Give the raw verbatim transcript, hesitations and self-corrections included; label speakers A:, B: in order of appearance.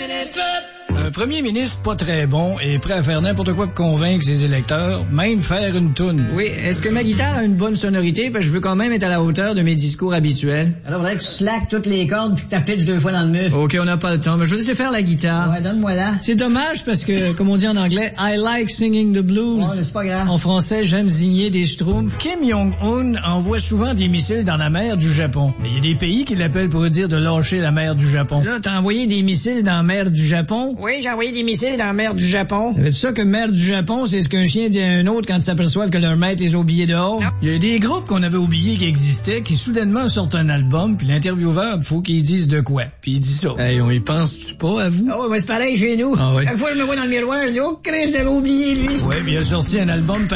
A: Un premier ministre pas très bon et prêt à faire n'importe quoi pour convaincre ses électeurs, même faire une toune.
B: Oui, est-ce que ma guitare a une bonne sonorité? Parce que je veux quand même être à la hauteur de mes discours habituels.
C: Alors, faudrait que tu slackes toutes les cordes puis que tu pitches deux fois dans le mur.
B: OK, on n'a pas le temps, mais je vais laisser faire la guitare.
C: Ouais, donne-moi là.
B: C'est dommage parce que, comme on dit en anglais, I like singing the blues.
C: Ouais, c'est pas grave.
B: En français, j'aime zigner des schtroumpfs.
A: Kim Jong-un envoie souvent des missiles dans la mer du Japon. Mais il y a des pays qui l'appellent pour dire de lâcher la mer du Japon.
B: Là, t'as envoyé des missiles dans la mer du Japon?
C: Oui, j'ai envoyé des missiles dans la mer du Japon.
B: Savais-tu ça que mer du Japon, c'est ce qu'un chien dit à un autre quand ils s'aperçoivent que leur maître les a oubliés dehors?
C: Non.
A: Il y a des groupes qu'on avait oubliés qui existaient, qui soudainement sortent un album, puis l'intervieweur, il faut qu'il dise de quoi. Puis il dit ça.
B: Hey, on y pense-tu pas à vous?
C: Ah ouais, mais c'est pareil chez nous.
B: Ah ouais.
C: Chaque fois que je me vois dans le miroir, je dis « Oh, Christ, je l'avais oublié, lui! »
A: Ouais, puis il a sorti un album